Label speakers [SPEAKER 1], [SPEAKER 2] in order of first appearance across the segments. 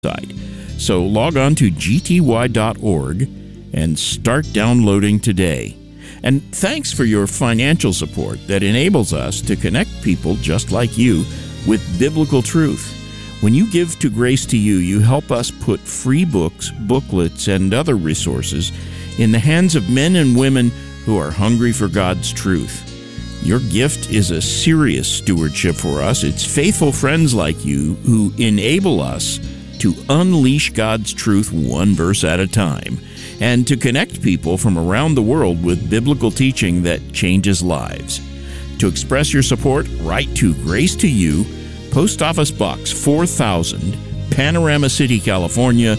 [SPEAKER 1] site. So log on to gty.org and start downloading today. And thanks for your financial support that enables us to connect people just like you with biblical truth. When you give to Grace to You, you help us put free books, booklets, and other resources in the hands of men and women who are hungry for God's truth. Your gift is a serious stewardship for us. It's faithful friends like you who enable us to unleash God's truth one verse at a time and to connect people from around the world with biblical teaching that changes lives. To express your support, write to Grace to You, Post Office Box 4000, Panorama City, California,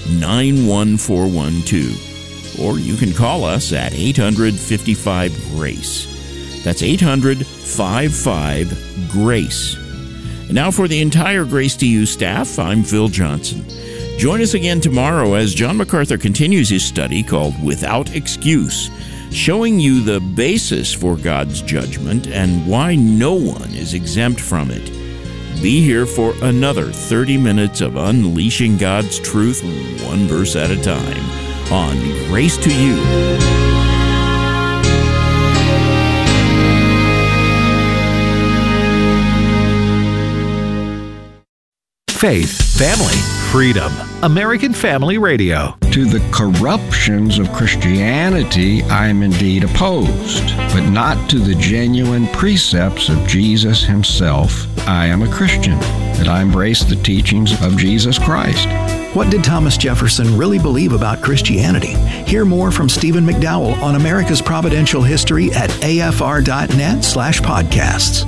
[SPEAKER 1] 91412. Or you can call us at 800-55-GRACE. That's 800-55-GRACE. And now for the entire Grace to You staff, I'm Phil Johnson. Join us again tomorrow as John MacArthur continues his study called Without Excuse, showing you the basis for God's judgment and why no one is exempt from it. Be here for another 30 minutes of unleashing God's truth one verse at a time on Grace to You.
[SPEAKER 2] Faith, family, freedom. American Family Radio.
[SPEAKER 3] To the corruptions of Christianity, I am indeed opposed, but not to the genuine precepts of Jesus himself. I am a Christian, and I embrace the teachings of Jesus Christ.
[SPEAKER 4] What did Thomas Jefferson really believe about Christianity? Hear more from Stephen McDowell on America's Providential History at afr.net/podcasts.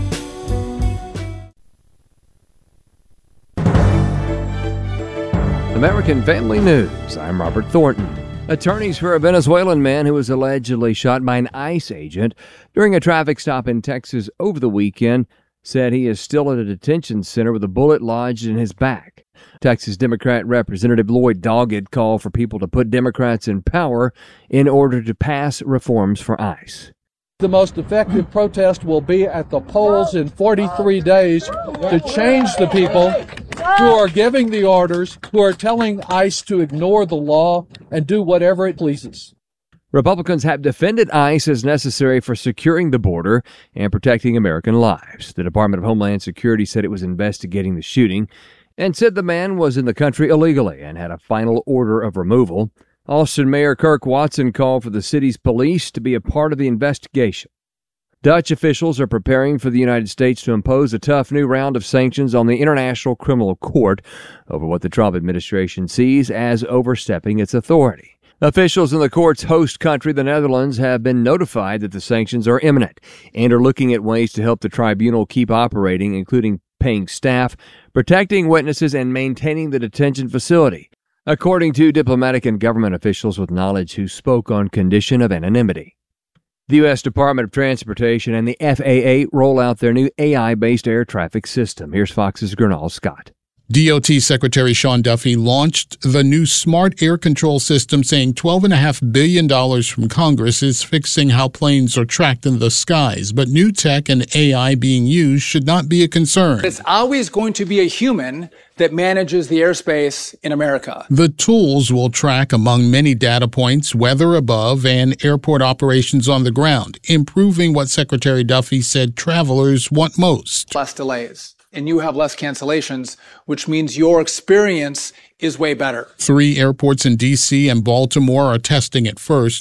[SPEAKER 5] American Family News. I'm Robert Thornton. Attorneys for a Venezuelan man who was allegedly shot by an ICE agent during a traffic stop in Texas over the weekend said he is still at a detention center with a bullet lodged in his back. Texas Democrat Representative Lloyd Doggett called for people to put Democrats in power in order to pass reforms for ICE.
[SPEAKER 6] The most effective protest will be at the polls in 43 days to change the people who are giving the orders, who are telling ICE to ignore the law and do whatever it pleases.
[SPEAKER 5] Republicans have defended ICE as necessary for securing the border and protecting American lives. The Department of Homeland Security said it was investigating the shooting and said the man was in the country illegally and had a final order of removal. Austin Mayor Kirk Watson called for the city's police to be a part of the investigation. Dutch officials are preparing for the United States to impose a tough new round of sanctions on the International Criminal Court over what the Trump administration sees as overstepping its authority. Officials in the court's host country, the Netherlands, have been notified that the sanctions are imminent and are looking at ways to help the tribunal keep operating, including paying staff, protecting witnesses, and maintaining the detention facility, according to diplomatic and government officials with knowledge who spoke on condition of anonymity. The U.S. Department of Transportation and the FAA roll out their new AI-based air traffic system. Here's Fox's Gernal Scott.
[SPEAKER 7] DOT Secretary Sean Duffy launched the new smart air control system, saying $12.5 billion from Congress is fixing how planes are tracked in the skies. But new tech and AI being used should not be a concern.
[SPEAKER 8] It's always going to be a human that manages the airspace in America.
[SPEAKER 7] The tools will track, among many data points, weather above and airport operations on the ground, improving what Secretary Duffy said travelers want most.
[SPEAKER 8] Less delays. And you have less cancellations, which means your experience is way better.
[SPEAKER 7] 3 airports in D.C. and Baltimore are testing it first.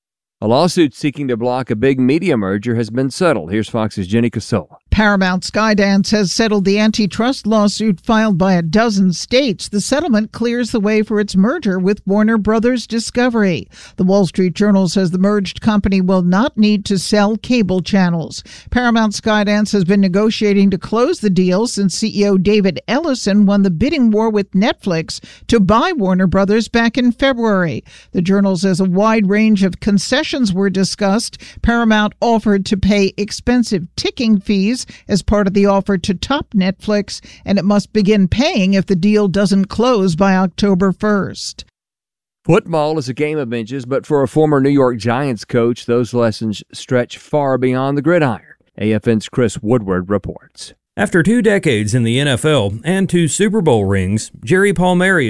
[SPEAKER 5] A lawsuit seeking to block a big media merger has been settled. Here's Fox's Jenny Casola.
[SPEAKER 9] Paramount Skydance has settled the antitrust lawsuit filed by a dozen states. The settlement clears the way for its merger with Warner Brothers Discovery. The Wall Street Journal says the merged company will not need to sell cable channels. Paramount Skydance has been negotiating to close the deal since CEO David Ellison won the bidding war with Netflix to buy Warner Brothers back in February. The Journal says a wide range of concessions were discussed. Paramount offered to pay expensive ticking fees as part of the offer to top Netflix, and it must begin paying if the deal doesn't close by October 1st.
[SPEAKER 5] Football is a game of inches, but for a former New York Giants coach, those lessons stretch far beyond the gridiron. AFN's Chris Woodward reports.
[SPEAKER 10] After 2 decades in the NFL and 2 Super Bowl rings, Jerry Palmieri